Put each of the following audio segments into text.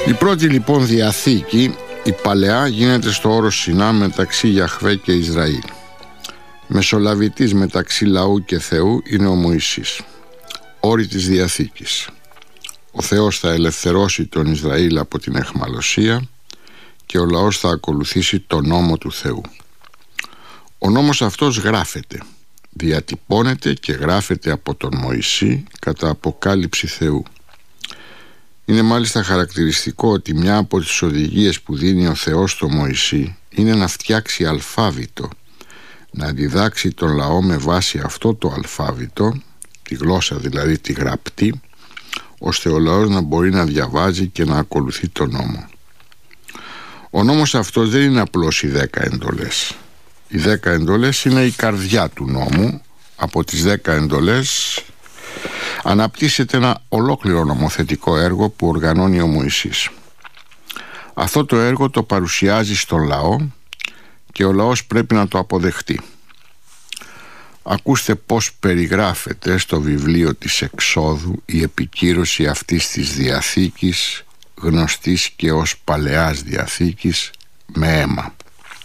Η πρώτη λοιπόν διαθήκη, η Παλαιά, γίνεται στο όρος Σινά μεταξύ Ιαχβέ και Ισραήλ. Μεσολαβητής μεταξύ λαού και Θεού είναι ο Μωυσής. Όροι της Διαθήκης. Ο Θεός θα ελευθερώσει τον Ισραήλ από την αιχμαλωσία και ο λαός θα ακολουθήσει τον νόμο του Θεού. Ο νόμος αυτός γράφεται, διατυπώνεται και γράφεται από τον Μωυσή κατά αποκάλυψη Θεού. Είναι μάλιστα χαρακτηριστικό ότι μια από τις οδηγίες που δίνει ο Θεός στο Μωυσή είναι να φτιάξει αλφάβητο, να διδάξει τον λαό με βάση αυτό το αλφάβητο, τη γλώσσα δηλαδή τη γραπτή, ώστε ο λαός να μπορεί να διαβάζει και να ακολουθεί τον νόμο. Ο νόμος αυτός δεν είναι απλώς οι 10 εντολές. Οι 10 εντολές είναι η καρδιά του νόμου. Από τις 10 εντολές αναπτύσσεται ένα ολόκληρο νομοθετικό έργο που οργανώνει ο Μωυσής. Αυτό το έργο το παρουσιάζει στον λαό και ο λαός πρέπει να το αποδεχτεί. Ακούστε πώς περιγράφεται στο βιβλίο της Εξόδου η επικύρωση αυτής της διαθήκης, γνωστής και ως Παλαιάς Διαθήκης, με αίμα.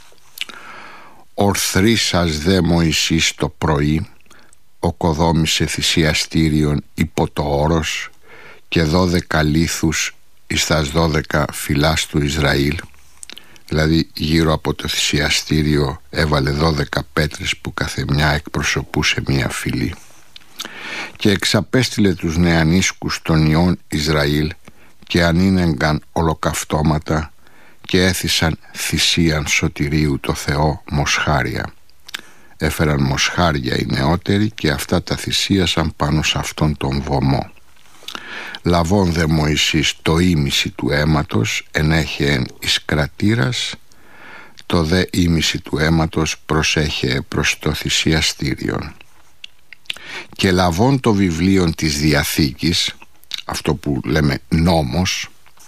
«Ορθρίσας δε Μωυσής το πρωί, οκοδόμησε θυσιαστήριον υπό το όρος και 12 λίθους εις τας 12 φυλάς του Ισραήλ». Δηλαδή γύρω από το θυσιαστήριο έβαλε 12 πέτρες που καθεμιά εκπροσωπούσε μία φυλή. Και εξαπέστειλε τους νεανίσκους των ιών Ισραήλ και ανήνεγκαν ολοκαυτώματα και έθισαν θυσίαν σωτηρίου το Θεό μοσχάρια. Έφεραν μοσχάρια οι νεότεροι και αυτά τα θυσίασαν πάνω σε αυτόν τον βωμό. Λαβών δε Μωυσής το ήμιση του αίματος ενέχεεν εις κρατήρας, το δε ήμιση του αίματος προσέχε προς το θυσιαστήριον. Και λαβών το βιβλίον της Διαθήκης, αυτό που λέμε νόμος,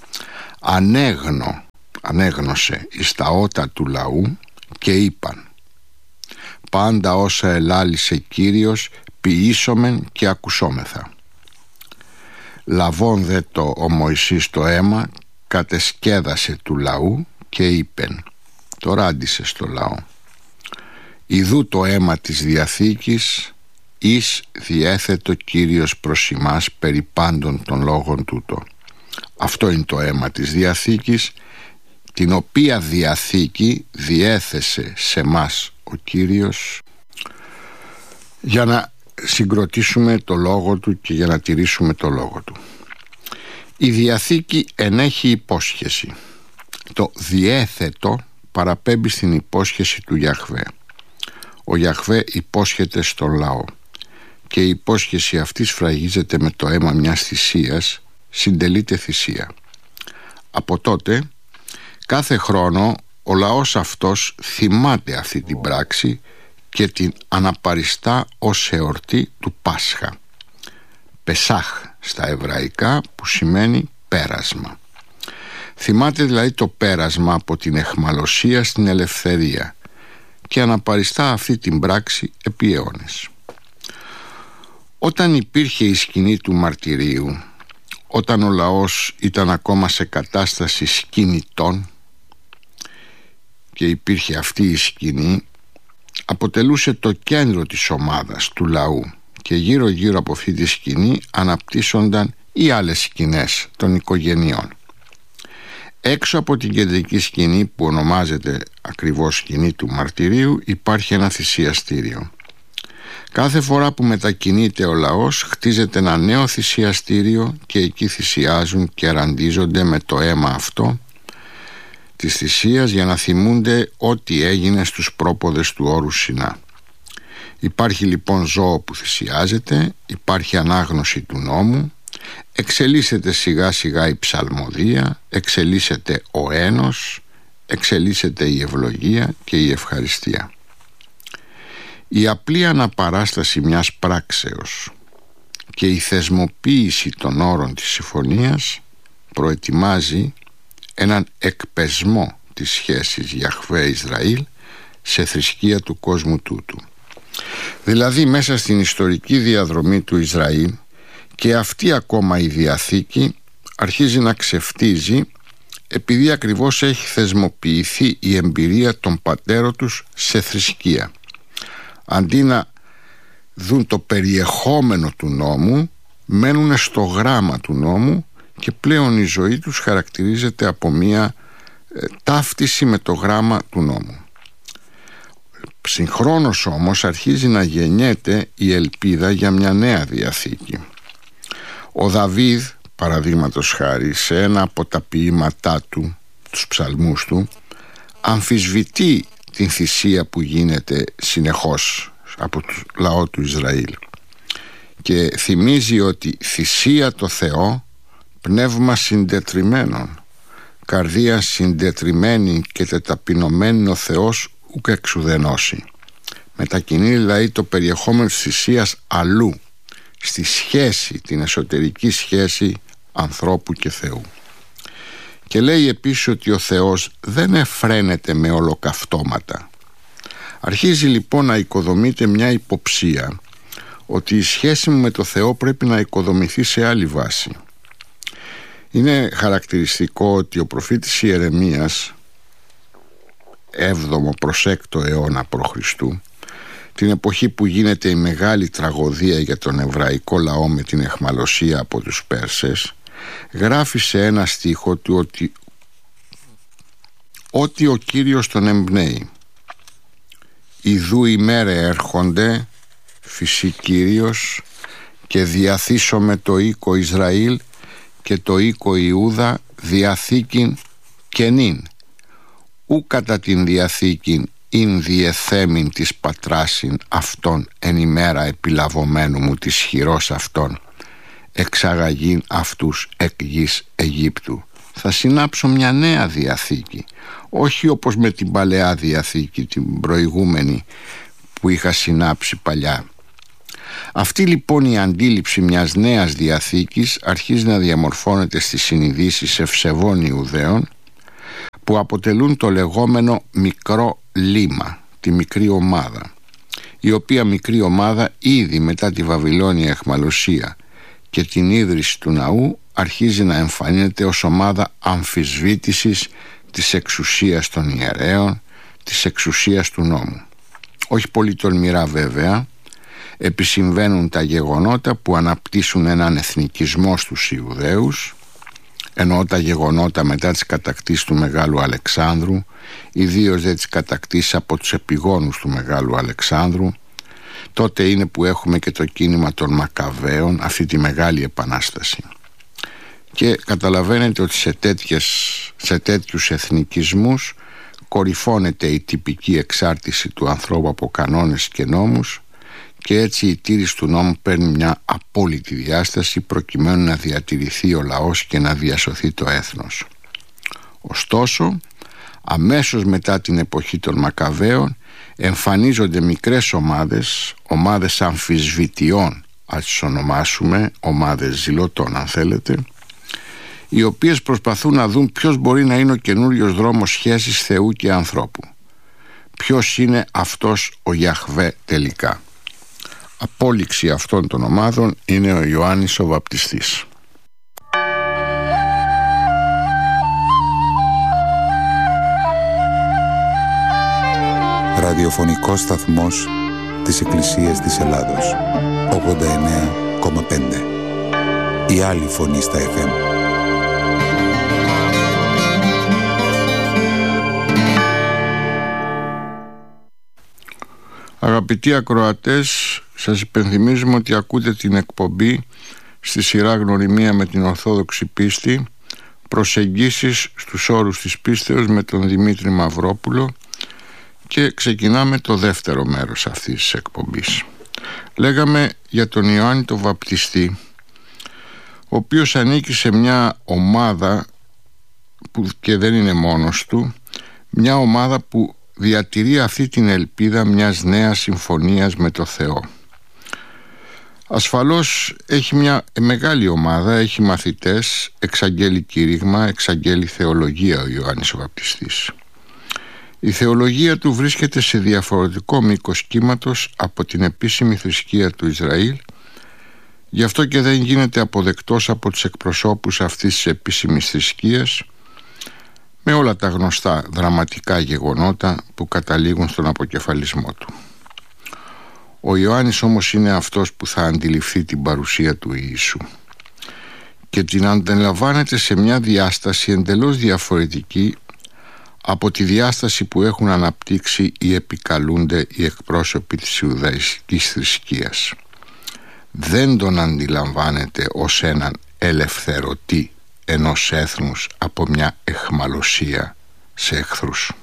ανέγνωσε εις τα ότα του λαού και είπαν: πάντα όσα ελάλησε Κύριος ποιήσομεν και ακουσόμεθα. Λαβών δε το ο Μωυσής το αίμα κατεσκέδασε του λαού και είπεν, το ράντισε στο λαό: ιδού το αίμα της Διαθήκης εις διέθετο Κύριος προς ημάς περί πάντων των λόγων τούτο. Αυτό είναι το αίμα της Διαθήκης, την οποία Διαθήκη διέθεσε σε μας ο Κύριος για να συγκροτήσουμε το λόγο του και για να τηρήσουμε το λόγο του. Η Διαθήκη ενέχει υπόσχεση. Το διέθετο παραπέμπει στην υπόσχεση του Ιαχβέ. Ο Ιαχβέ υπόσχεται στον λαό και η υπόσχεση αυτή σφραγίζεται με το αίμα μιας θυσίας, συντελείται θυσία. Από τότε κάθε χρόνο ο λαός αυτός θυμάται αυτή την πράξη και την αναπαριστά ως εορτή του Πάσχα. Πεσάχ στα εβραϊκά, που σημαίνει πέρασμα. Θυμάται δηλαδή το πέρασμα από την αιχμαλωσία στην ελευθερία και αναπαριστά αυτή την πράξη επί αιώνες. Όταν υπήρχε η σκηνή του μαρτυρίου, όταν ο λαός ήταν ακόμα σε κατάσταση σκηνητών και υπήρχε αυτή η σκηνή, αποτελούσε το κέντρο της ομάδας του λαού και γύρω γύρω από αυτή τη σκηνή αναπτύσσονταν οι άλλες σκηνές των οικογενειών. Έξω από την κεντρική σκηνή που ονομάζεται ακριβώς σκηνή του μαρτυρίου υπάρχει ένα θυσιαστήριο. Κάθε φορά που μετακινείται ο λαός χτίζεται ένα νέο θυσιαστήριο και εκεί θυσιάζουν και ραντίζονται με το αίμα αυτό της θυσίας για να θυμούνται ό,τι έγινε στους πρόποδες του όρου Σινά. Υπάρχει λοιπόν ζώο που θυσιάζεται, υπάρχει ανάγνωση του νόμου, εξελίσσεται σιγά σιγά η ψαλμοδία, εξελίσσεται ο ένος, εξελίσσεται η ευλογία και η ευχαριστία. Η απλή αναπαράσταση μιας πράξεως και η θεσμοποίηση των όρων της συμφωνίας προετοιμάζει έναν εκπεσμό της σχέσης Ιαχβέ-Ισραήλ σε θρησκεία του κόσμου τούτου. Δηλαδή μέσα στην ιστορική διαδρομή του Ισραήλ και αυτή ακόμα η Διαθήκη αρχίζει να ξεφτίζει επειδή ακριβώς έχει θεσμοποιηθεί η εμπειρία των πατέρων τους σε θρησκεία. Αντί να δουν το περιεχόμενο του νόμου, μένουν στο γράμμα του νόμου και πλέον η ζωή τους χαρακτηρίζεται από μία ταύτιση με το γράμμα του νόμου. Συγχρόνως όμως αρχίζει να γεννιέται η ελπίδα για μια νέα διαθήκη. Ο Δαβίδ, παραδείγματος χάρη, σε ένα από τα ποίηματά του, τους ψαλμούς του, αμφισβητεί την θυσία που γίνεται συνεχώς από το λαό του Ισραήλ και θυμίζει ότι θυσία το Θεό, πνεύμα συντετριμμένον, καρδία συντετριμένη και τεταπεινωμένη ο Θεός ουκ εξουδενώσει. Μετακινεί δηλαδή το περιεχόμενο της θυσίας αλλού, στη σχέση, την εσωτερική σχέση ανθρώπου και Θεού. Και λέει επίσης ότι ο Θεός δεν εφραίνεται με ολοκαυτώματα. Αρχίζει λοιπόν να οικοδομείται μια υποψία ότι η σχέση μου με το Θεό πρέπει να οικοδομηθεί σε άλλη βάση. Είναι χαρακτηριστικό ότι ο προφήτης Ιερεμίας, 7ο προς 6ο αιώνα π.Χ., την εποχή που γίνεται η μεγάλη τραγωδία για τον εβραϊκό λαό με την αιχμαλωσία από τους Πέρσες, γράφει σε ένα στίχο του ότι ο Κύριος τον εμπνέει. «Ιδού ημέρε έρχονται, φυσί Κύριος, και διαθήσομαι το οίκο Ισραήλ και το οίκο Ιούδα διαθήκην καινήν, ου κατά την διαθήκην ειν διεθέμην της πατράσιν αυτών εν ημέρα επιλαβωμένου μου της χειρός αυτών, εξαγαγήν αυτούς εκ γης Αιγύπτου». Θα συνάψω μια νέα διαθήκη, όχι όπως με την παλαιά διαθήκη, την προηγούμενη που είχα συνάψει παλιά. Αυτή λοιπόν η αντίληψη μιας νέας διαθήκης αρχίζει να διαμορφώνεται στις συνειδήσεις ευσεβών Ιουδαίων, που αποτελούν το λεγόμενο μικρό λίμα, τη μικρή ομάδα, η οποία μικρή ομάδα ήδη μετά τη Βαβυλώνια αιχμαλωσία και την ίδρυση του ναού αρχίζει να εμφανίζεται ως ομάδα αμφισβήτησης της εξουσίας των ιερέων, της εξουσίας του νόμου. Όχι πολύ τολμηρά βέβαια, επισυμβαίνουν τα γεγονότα που αναπτύσσουν έναν εθνικισμό στους Ιουδαίους, ενώ τα γεγονότα μετά τις κατακτήσεις του Μεγάλου Αλεξάνδρου, ιδίως δεν τις κατακτήσεις από τους επιγόνους του Μεγάλου Αλεξάνδρου, τότε είναι που έχουμε και το κίνημα των Μακαβαίων, αυτή τη μεγάλη επανάσταση. Και καταλαβαίνετε ότι σε τέτοιους εθνικισμούς κορυφώνεται η τυπική εξάρτηση του ανθρώπου από κανόνες και νόμους, και έτσι η τήρηση του νόμου παίρνει μια απόλυτη διάσταση προκειμένου να διατηρηθεί ο λαός και να διασωθεί το έθνος. Ωστόσο, αμέσως μετά την εποχή των Μακαβαίων εμφανίζονται μικρές ομάδες αμφισβητιών, ας τις ονομάσουμε ομάδες ζηλωτών αν θέλετε, οι οποίες προσπαθούν να δουν ποιος μπορεί να είναι ο καινούριος δρόμος σχέσης Θεού και ανθρώπου. Ποιος είναι αυτός ο Ιαχβέ τελικά. Απόλυξη αυτών των ομάδων είναι ο Ιωάννης ο Βαπτιστής. Ραδιοφωνικός σταθμός της Εκκλησίας της Ελλάδος, 89,5. Η άλλη φωνή στα FM. Αγαπητοί ακροατές, σας υπενθυμίζουμε ότι ακούτε την εκπομπή στη σειρά Γνωριμία με την Ορθόδοξη Πίστη, προσεγγίσεις στους όρους της πίστεως με τον Δημήτρη Μαυρόπουλο, και ξεκινάμε το δεύτερο μέρος αυτής της εκπομπής. Λέγαμε για τον Ιωάννη τον Βαπτιστή, ο οποίος ανήκει σε μια ομάδα που και δεν είναι μόνος του, μια ομάδα που διατηρεί αυτή την ελπίδα μιας νέας συμφωνίας με το Θεό. Ασφαλώς έχει μια μεγάλη ομάδα, έχει μαθητές, εξαγγέλει κήρυγμα, εξαγγέλει θεολογία ο Ιωάννης ο Βαπτιστής. Η θεολογία του βρίσκεται σε διαφορετικό μήκος κύματος από την επίσημη θρησκεία του Ισραήλ, γι' αυτό και δεν γίνεται αποδεκτός από τους εκπροσώπους αυτής της επίσημης θρησκείας, με όλα τα γνωστά δραματικά γεγονότα που καταλήγουν στον αποκεφαλισμό του. Ο Ιωάννης όμως είναι αυτός που θα αντιληφθεί την παρουσία του Ιησού και την αντιλαμβάνεται σε μια διάσταση εντελώς διαφορετική από τη διάσταση που έχουν αναπτύξει ή επικαλούνται οι εκπρόσωποι της Ιουδαϊκής θρησκείας. Δεν τον αντιλαμβάνεται ως έναν ελευθερωτή ενός έθνους από μια εχμαλωσία σε εχθρούς.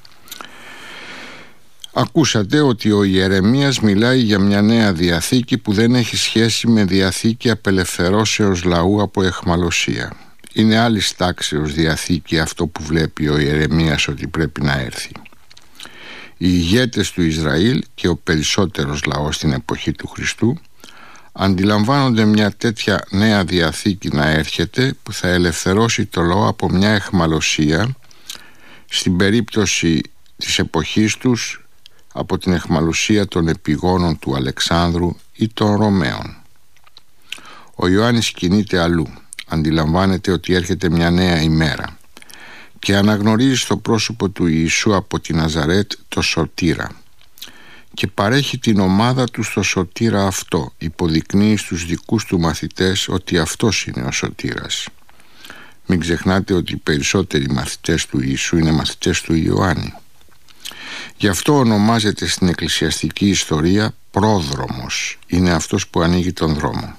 Ακούσατε ότι ο Ιερεμίας μιλάει για μια νέα διαθήκη που δεν έχει σχέση με διαθήκη απελευθερώσεως λαού από εχμαλωσία. Είναι άλλης τάξεως διαθήκη αυτό που βλέπει ο Ιερεμίας ότι πρέπει να έρθει. Οι ηγέτες του Ισραήλ και ο περισσότερος λαός στην εποχή του Χριστού αντιλαμβάνονται μια τέτοια νέα διαθήκη να έρχεται που θα ελευθερώσει το λαό από μια εχμαλωσία, στην περίπτωση της εποχής τους από την εχμαλωσία των επιγόνων του Αλεξάνδρου ή των Ρωμαίων. Ο Ιωάννης κινείται αλλού, αντιλαμβάνεται ότι έρχεται μια νέα ημέρα και αναγνωρίζει στο πρόσωπο του Ιησού από τη Ναζαρέτ το σωτήρα και παρέχει την ομάδα του στο σωτήρα αυτό, υποδεικνύει στους δικούς του μαθητές ότι αυτός είναι ο σωτήρας. Μην ξεχνάτε ότι οι περισσότεροι μαθητές του Ιησού είναι μαθητές του Ιωάννη. Γι' αυτό ονομάζεται στην εκκλησιαστική ιστορία πρόδρομος, είναι αυτός που ανοίγει τον δρόμο.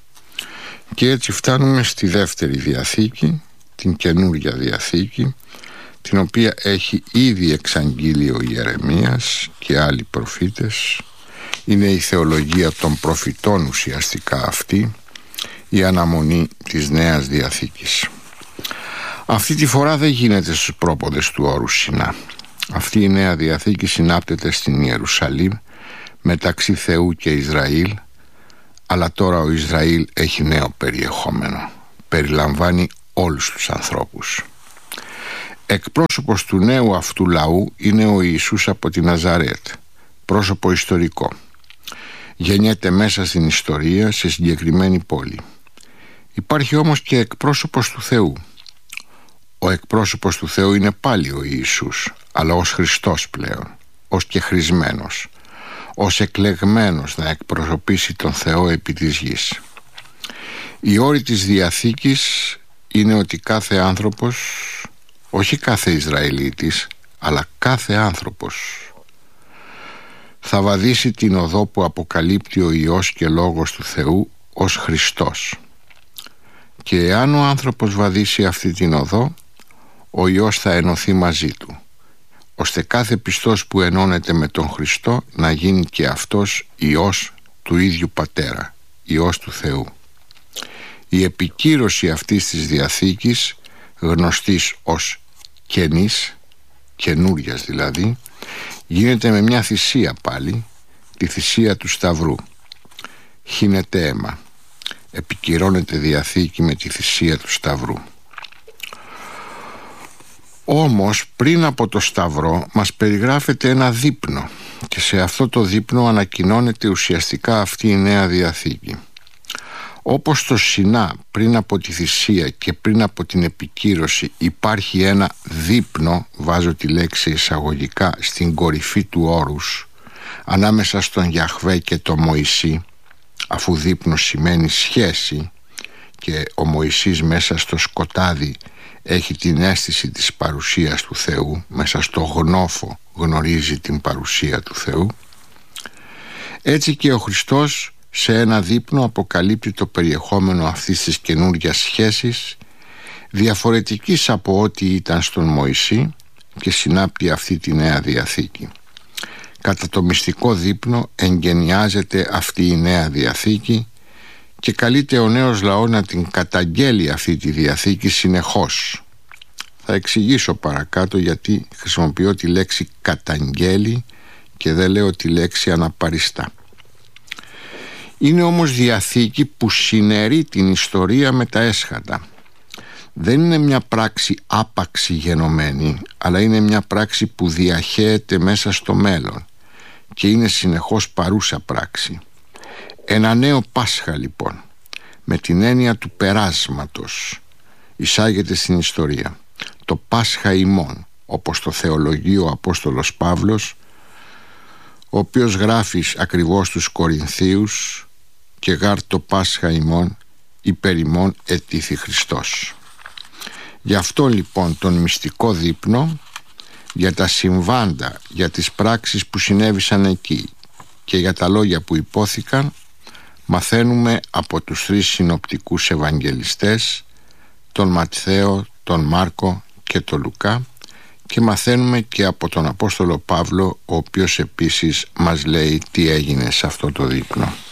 Και έτσι φτάνουμε στη δεύτερη διαθήκη, την καινούρια διαθήκη, την οποία έχει ήδη εξαγγείλει ο Ιερεμίας και άλλοι προφήτες. Είναι η θεολογία των προφητών ουσιαστικά αυτή, η αναμονή της Νέας Διαθήκης. Αυτή τη φορά δεν γίνεται στους πρόποδες του όρου Σινά. Αυτή η Νέα Διαθήκη συνάπτεται στην Ιερουσαλήμ μεταξύ Θεού και Ισραήλ, αλλά τώρα ο Ισραήλ έχει νέο περιεχόμενο. Περιλαμβάνει όλους τους ανθρώπους. Εκπρόσωπος του νέου αυτού λαού είναι ο Ιησούς από τη Ναζαρέτ, πρόσωπο ιστορικό. Γεννιέται μέσα στην ιστορία σε συγκεκριμένη πόλη. Υπάρχει όμως και εκπρόσωπος του Θεού. Ο εκπρόσωπος του Θεού είναι πάλι ο Ιησούς, αλλά ως Χριστός πλέον, ως κεχρισμένος, ως εκλεγμένος να εκπροσωπήσει τον Θεό επί της γης. Η όρη της Διαθήκης είναι ότι κάθε άνθρωπος, όχι κάθε Ισραηλίτης, αλλά κάθε άνθρωπος, θα βαδίσει την οδό που αποκαλύπτει ο Υιός και Λόγος του Θεού ως Χριστός. Και εάν ο άνθρωπος βαδίσει αυτή την οδό, ο Υιός θα ενωθεί μαζί του, ώστε κάθε πιστός που ενώνεται με τον Χριστό να γίνει και αυτός Υιός του ίδιου Πατέρα, Υιός του Θεού. Η επικύρωση αυτής της Διαθήκης, γνωστής ως καινής, καινούριας δηλαδή, γίνεται με μια θυσία πάλι, τη θυσία του Σταυρού. Χύνεται αίμα. Επικυρώνεται Διαθήκη με τη θυσία του Σταυρού. Όμως πριν από το Σταυρό μας περιγράφεται ένα δείπνο και σε αυτό το δείπνο ανακοινώνεται ουσιαστικά αυτή η Νέα Διαθήκη. Όπως στο Σινά πριν από τη θυσία και πριν από την επικύρωση υπάρχει ένα δείπνο, βάζω τη λέξη εισαγωγικά, στην κορυφή του όρους ανάμεσα στον Γιαχβέ και τον Μωυσή, αφού δείπνο σημαίνει σχέση και ο Μωυσής μέσα στο σκοτάδι έχει την αίσθηση της παρουσίας του Θεού, μέσα στο γνώφο γνωρίζει την παρουσία του Θεού. Έτσι και ο Χριστός σε ένα δείπνο αποκαλύπτει το περιεχόμενο αυτής της καινούργιας σχέσης, διαφορετικής από ό,τι ήταν στον Μωυσή, και συνάπτει αυτή τη Νέα Διαθήκη. Κατά το μυστικό δείπνο εγκαινιάζεται αυτή η Νέα Διαθήκη και καλείται ο νέος λαός να την καταγγέλει αυτή τη Διαθήκη συνεχώς. Θα εξηγήσω παρακάτω γιατί χρησιμοποιώ τη λέξη καταγγέλει και δεν λέω τη λέξη αναπαριστά. Είναι όμως Διαθήκη που συναιρεί την ιστορία με τα έσχατα. Δεν είναι μια πράξη άπαξη γενομένη, αλλά είναι μια πράξη που διαχέεται μέσα στο μέλλον και είναι συνεχώς παρούσα πράξη. Ένα νέο Πάσχα λοιπόν, με την έννοια του περάσματος, εισάγεται στην ιστορία. το Πάσχα ημών, όπως το θεολογεί ο Απόστολος Παύλος, ο οποίος γράφει ακριβώς στους Κορινθίους «Και γάρ το Πάσχα ημών υπέρ ημών ετήθη Χριστός». Γι' αυτό λοιπόν τον μυστικό δείπνο, για τα συμβάντα, για τις πράξεις που συνέβησαν εκεί και για τα λόγια που υπόθηκαν, μαθαίνουμε από τους 3 συνοπτικούς Ευαγγελιστές, τον Ματθαίο, τον Μάρκο και τον Λουκά, και μαθαίνουμε και από τον Απόστολο Παύλο, ο οποίος επίσης μας λέει τι έγινε σε αυτό το δείπνο.